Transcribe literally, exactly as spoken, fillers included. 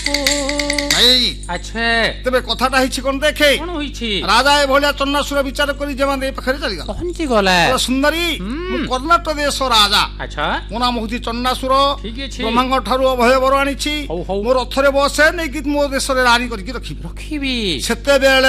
ଆଚ୍ଛା ତେବେ କଥାଟା ହେଇଛି କଣ ଦେଖେ କଣ ହୋଇଛି ରାଜା ଏଭଳିଆ ଚନ୍ନାସୁର ବିଚାର କରି ଯେମାନେ ଏ ପାଖରେ ଚାଲିଗଲା ପହଞ୍ଚି ଗଲା ସୁନ୍ଦରୀ ମୁଁ କର୍ଣ୍ଣାଟକ ଦେଶ ରାଜା ଆଚ୍ଛା ମୋ ନାମ ହଉଛି ଚନ୍ନାସୁର ଠିକ ଅଛି ବ୍ରହ୍ମାଙ୍କ ଠାରୁ ଅଭୟ ବର ଆଣିଛି ହଉ ହଉ ମୋ ରଥରେ ବସେ ନେଇକି ମୋ ଦେଶରେ ରାଣୀ କରିକି ରଖିବି ରଖିବି ସେତେବେଳେ